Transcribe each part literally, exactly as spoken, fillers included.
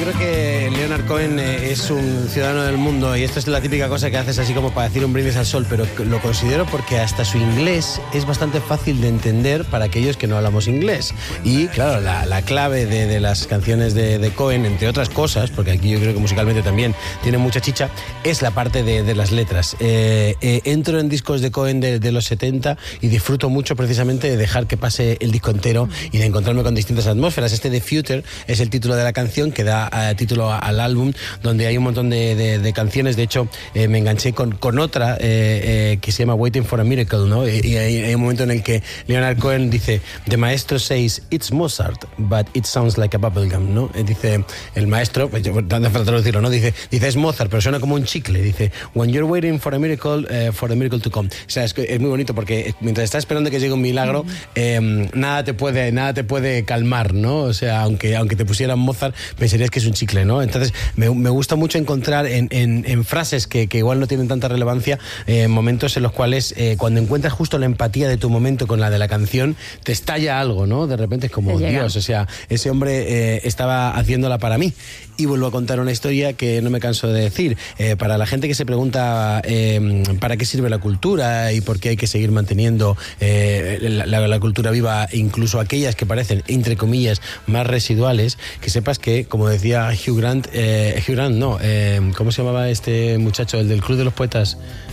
creo que Leonard Cohen es un ciudadano del mundo y esto es la típica cosa que haces así como para decir un brindis al sol, pero lo considero porque hasta su inglés es bastante fácil de entender para aquellos que no hablamos inglés. Y claro, la, la clave de, de las canciones de, de Cohen, entre otras cosas, porque aquí yo creo que musicalmente también tiene mucha chicha, es la parte de, de las letras. Eh, eh, entro en discos de Cohen de, de los setenta y disfruto mucho precisamente de dejar que pase el disco entero y de encontrarme con distintas atmósferas. Este de Future es el título de la canción que da uh, título a, al álbum, donde hay un montón de, de, de canciones. De hecho, eh, me enganché con, con otra eh, eh, que se llama Waiting for a Miracle, ¿no? Y, y hay, hay un momento en el que Leonard Cohen dice, the maestro says it's Mozart, but it sounds like a bubblegum, ¿no? Eh, dice el maestro, pues, no hace falta traducirlo, ¿no? Dice, dice es Mozart, pero suena como un chicle. Dice, when you're waiting for a miracle, uh, for a miracle to come. O sea, es, es muy bonito porque mientras estás esperando que llegue un milagro, eh, nada te puede, nada te puede calmar, ¿no? O sea, aunque, aunque te pusieran Mozart, pensarías que es un chicle, ¿no? Entonces, me, me gusta mucho encontrar en, en, en frases que, que igual no tienen tanta relevancia, eh, momentos en los cuales, eh, cuando encuentras justo la empatía de tu momento con la de la canción, te estalla algo, ¿no? De repente es como, Dios, o sea, ese hombre eh, estaba haciéndola para mí. Y vuelvo a contar una historia que no me canso de decir. Eh, para la gente que se pregunta eh, para qué sirve la cultura y por qué hay que seguir manteniendo eh, la, la, la cultura viva, incluso aquellas que parecen, entre comillas, más residuales, que sepas que, como decía Hugh Grant, eh, Hugh Grant, no, eh, ¿cómo se llamaba este muchacho, el del Club de los Poetas?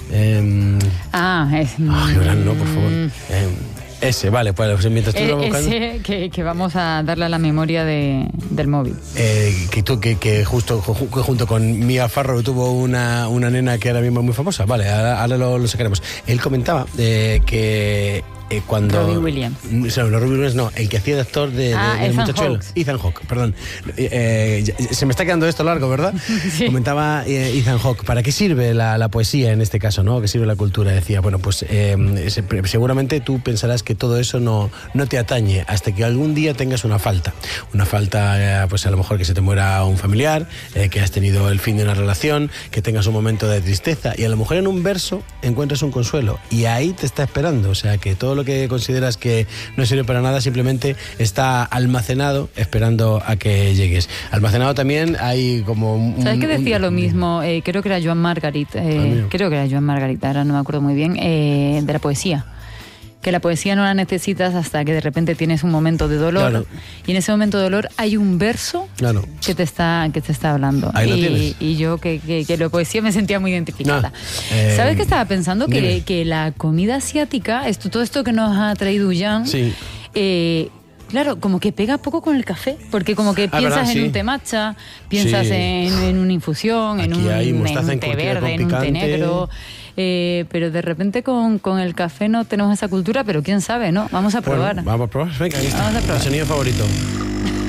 Eh, ah, es... Oh, Hugh Grant, no, por favor. Eh, Ese, vale, pues mientras tú eh, lo vas buscando. Ese que, que vamos a darle a la memoria de, del móvil. Eh, que tú, que, que justo que junto con Mia Farrow tuvo una, una nena que ahora mismo es muy famosa. Vale, ahora, ahora lo, lo sacaremos. Él comentaba eh, que eh, cuando... Robbie Williams. No, no, Robbie Williams no, el que hacía de actor de, ah, de, de muchachuelo. Hawke. Ethan Hawke, perdón. Eh, eh, se me está quedando esto largo, ¿verdad? Sí. Comentaba eh, Ethan Hawke, ¿para qué sirve la, la poesía en este caso, no? ¿Qué sirve la cultura? Decía, bueno, pues eh, seguramente tú pensarás que todo eso no, no te atañe hasta que algún día tengas una falta. Una falta, eh, pues a lo mejor que se te muera un familiar, eh, que has tenido el fin de una relación, que tengas un momento de tristeza y a lo mejor en un verso encuentras un consuelo y ahí te está esperando. O sea, que todo lo que consideras que no sirve para nada simplemente está almacenado esperando a que llegues. Almacenado también hay como un... ¿Sabes qué decía un, lo mismo? Eh, creo que era Joan Margarit, eh, creo que era Joan Margarit, ahora no me acuerdo muy bien, eh, de la poesía. Que la poesía no la necesitas hasta que de repente tienes un momento de dolor, claro. Y en ese momento de dolor hay un verso, claro, que te está que te está hablando. Ahí y, lo tienes. Y yo que, que, que la poesía me sentía muy identificada. No, eh, ¿Sabes qué estaba pensando? Que, que la comida asiática, esto, todo esto que nos ha traído Jan, sí. eh, claro, como que pega poco con el café, porque como que ah, piensas verdad, en sí. un té matcha, piensas sí. en, en una infusión, aquí en un, hay en un té verde, en un té negro. Eh, pero de repente con, con el café no tenemos esa cultura, pero quién sabe, ¿no? Vamos a probar. Bueno, vamos a probar, venga, ahí está. Vamos a probar. Mi sonido favorito.